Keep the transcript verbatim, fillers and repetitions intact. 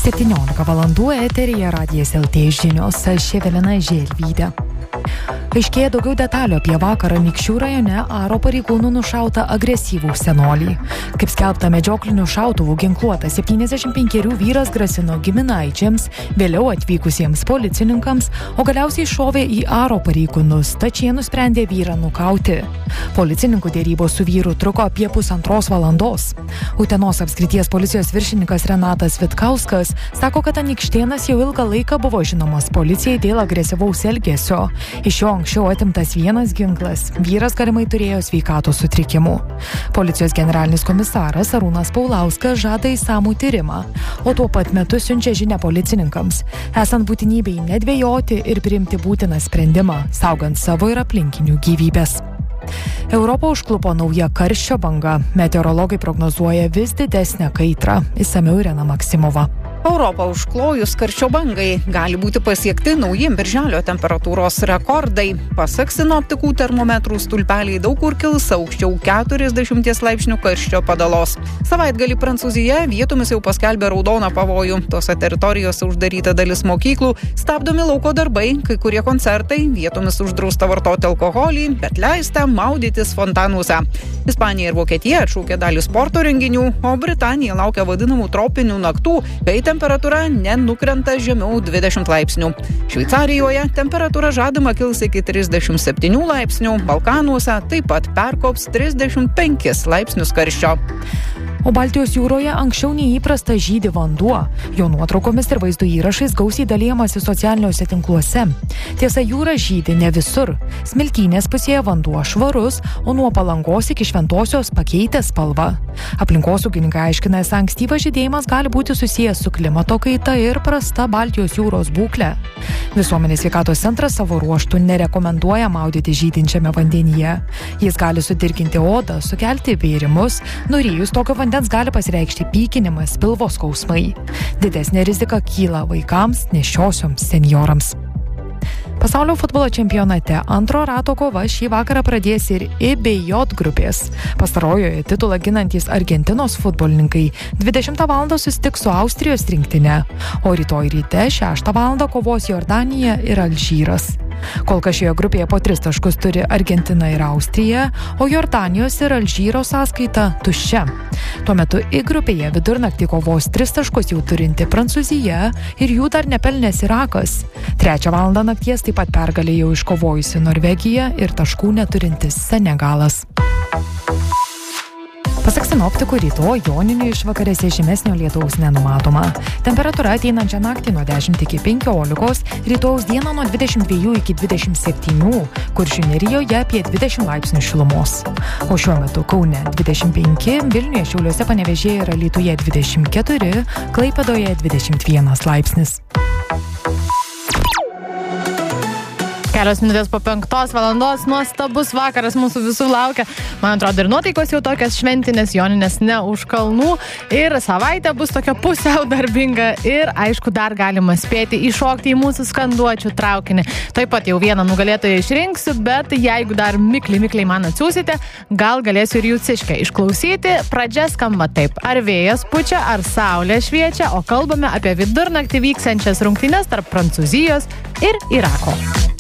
septyniolika valandų eteryje Radijas L T žinios, aš Evelina Želvytė. Aiškėja daugiau detalių apie vakarą Anykščių rajone Aro pareigūnų nušautą agresyvų senolį. Kaip skelbta, medžioklinių šautuvų ginkluotas septyniasdešimt penkerių vyras grasino giminaičiams, vėliau atvykusiems policininkams, o galiausiai šovė į Aro pareigūnus, tačiau nusprendė vyrą nukauti. Policininkų dėrybos su vyru truko apie pusantros valandos. Utenos apskrities policijos viršininkas Renatas Vitkauskas sako, kad Anykštėnas jau ilgą laiką buvo žinomas policijai dėl agresyvaus elgesio. Iš jo anksčiau atimtas vienas ginklas. Vyras galimai turėjo sveikatos sutrikimų. Policijos generalinis komisaras Arūnas Paulauskas žada įsamų tyrimą, o tuo pat metu siunčia žinią policininkams, esant būtinybei nedvejoti ir priimti būtiną sprendimą, saugant savo ir aplinkinių gyvybės. Europą užklupo nauja karščio banga. Meteorologai prognozuoja vis didesnę kaitrą. Išsamiau Irena Maksimova. Europą užklojus karščio bangai gali būti pasiekti nauji birželio temperatūros rekordai. Pasak sinoptikų, termometrų stulpeliai daug kur kils aukščiau keturiasdešimties laipsnių karščio padalos. Savaitgalį Prancūzija vietomis jau paskelbė raudoną pavojų. Tose teritorijose uždaryta dalis mokyklų, stabdomi lauko darbai, kai kurie koncertai, vietomis uždrausta vartoti alkoholį, bet leista maudytis fontanuose. Ispanija ir Vokietija atšaukė dalį sporto renginių, o Britanija laukia vadinamų tropinių naktų, kai temperatūra nenukrenta žemiau dvidešimt laipsnių. Šveicarijoje temperatūra žadama kils iki trisdešimt septynių laipsnių, Balkanuose taip pat perkops trisdešimt penkis laipsnius karščio. O Baltijos jūroje anksčiau neįprasta žydi vanduo. Jo nuotraukomis ir vaizdo įrašais gausiai dalijamasi socialiniuose tinkluose. Tiesa, jūra žydi ne visur. Smiltynės pusėje vanduo švarus, o nuo Palangos iki Šventosios pakeitė spalvą. Aplinkosaugininkai aiškina, esą ankstyvas žydėjimas gali būti susijęs su klimato kaita ir prasta Baltijos jūros būklė. Visuomenės sveikatos centras savo ruožtų nerekomenduoja maudyti žydinčiame vandenyje. Jis gali sudirginti odą, sukelti bėrimus, nurijus tokio vandens gali pasireikšti pykinimas, pilvo skausmai. Didesnė rizika kyla vaikams, nėščiosioms, senjorams. Pasaulio futbolo čempionate antro rato kova šį vakarą pradės ir I B J grupės. Pastarojoje titulą ginantys Argentinos futbolininkai dvidešimtą valandą susitiks su Austrijos rinktine, o rytoj ryte šeštą valandą kovos Jordanija ir Alžyras. Kol kas šioje grupėje po tris taškus turi Argentina ir Austrija, o Jordanijos ir Alžyro sąskaita tuščia. Tuo metu I grupėje vidurnaktį kovos tris taškus jau turinti Prancūzija ir jų dar nepelnęs Irakas. Trečią valandą nakties taip pat pergalę jau iškovojusi Norvegija ir taškų neturintis Senegalas. Pasak sinoptikų, rytoj joninių išvakarėse žymesnio lietaus nenumatoma. Temperatūra ateinančią naktį nuo dešimt iki penkiolikos, rytojaus dieną nuo dvidešimt dviejų iki dvidešimt septynių, Kuršių nerijoje apie dvidešimt laipsnių šilumos. O šiuo metu Kaune dvidešimt penki, Vilniuje, Šiauliuose, Panevėžyje ir Alytuje dvidešimt keturi, Klaipėdoje dvidešimt vienas laipsnis. Kelios minutės po penktos valandos, nuostabus vakaras mūsų visų laukia. Man atrodo, ir nuotaikos jau tokias šventinės, joninės ne už kalnų. Ir savaitė bus tokia pusiau darbinga ir, aišku, dar galima spėti įšokti į mūsų skanduočių traukinį. Taip pat jau vieną nugalėtoją išrinksiu, bet jeigu dar mikliai, mikliai man atsiūsite, gal galėsiu ir Jūciškę išklausyti. Pradžia skamba taip. Ar vėjas pučia, ar saulė šviečia, o kalbame apie vidurnaktį vyksiančias rungtynes tarp Prancūzijos ir Irako.